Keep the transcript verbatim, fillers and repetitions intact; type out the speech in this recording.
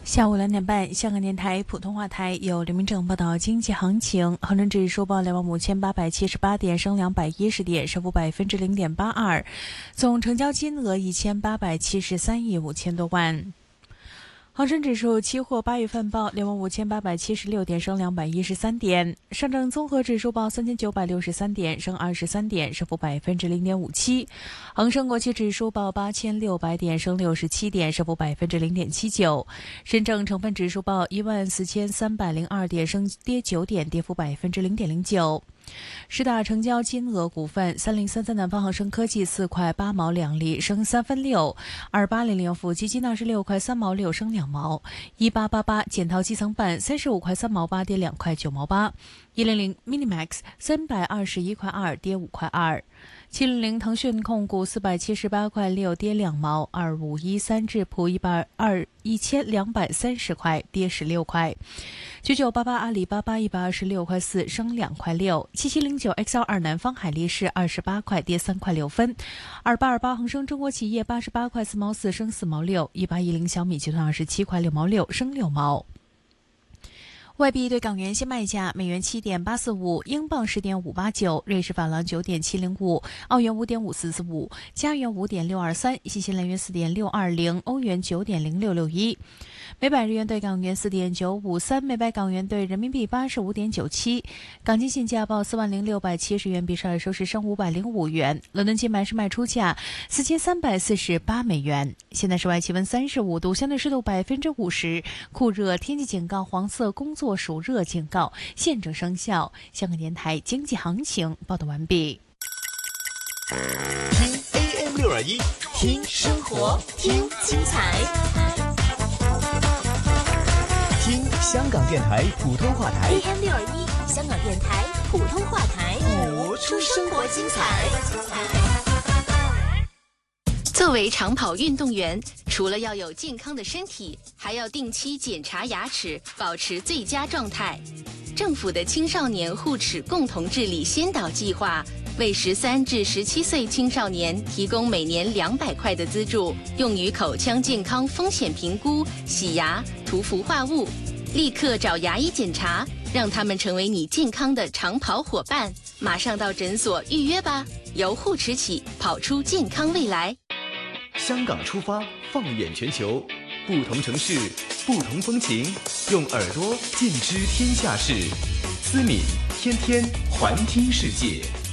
下午两点半，香港电台普通话台有刘明正报道经济行情。恒生指数报两万五千八百七十八点，升两百一十点，升幅百分之零点八二。总成交金额一千八百七十三亿五千多万。恒生指数期货八月份报两万五千八百七十六点，升两百一十三点。上证综合指数报三千九百六十三点，升二十三点，升幅百分之零点五七。恒生国际指数报八千六百点，升六十七点，升幅百分之零点七九。深证成分指数报一万四千三百零二点，升跌九点，跌幅百分之零点零九。十大成交金额股份：三零三三南方恒生科技四块八毛两厘，升三分六；二八零零富基金二十六块三毛六，升两毛；一八八八建滔基层板三十五块三毛八，跌两块九毛八；一零零 Minimax 三百二十一块二，跌五块二；七零零腾讯控股四百七十八块六，跌两毛；二五一三智普一百二一千两百三十块，跌十六块；九九八八阿里巴巴一百二十六块四，升两块六；七七零九 X L 二南方海力士二十八块，跌三块六分；二八二八恒生中国企业八十八块四毛四，升四毛六；一八一零小米集团二十七块六毛六，升六毛。外币对港元现卖价：美元七点八四五，英镑十点五八九，瑞士法郎九点七零五，澳元五点五四四五，加元五点六二三，新西兰元四点六二零，欧元九点零六六一。每百日元对港元四点九五三，每百港元对人民币八十五点九七。港金现价报四万零六百七十元，比上日收市升五百零五元。伦敦金买市卖出价四千三百四十八美元。现在室外气温三十五度，相对湿度百分之五十，酷热天气警告黄色工作暑热警告现正生效。香港电台经济行情报道完毕。 听 A M 六二一，听生活，听精彩。听香港电台普通话台 A M 六二一，香港电台普通话台， 活出生活精彩。 作为长跑运动员，除了要有健康的身体，还要定期检查牙齿，保持最佳状态。政府的青少年护齿共同治理先导计划，为十三至十七岁青少年提供每年两百块的资助，用于口腔健康风险评估、洗牙、涂氟化物。立刻找牙医检查，让他们成为你健康的长跑伙伴。马上到诊所预约吧，由护齿起，跑出健康未来。 香港出发，放眼全球，不同城市，不同风情，用耳朵见知天下事。思敏天天环听世界。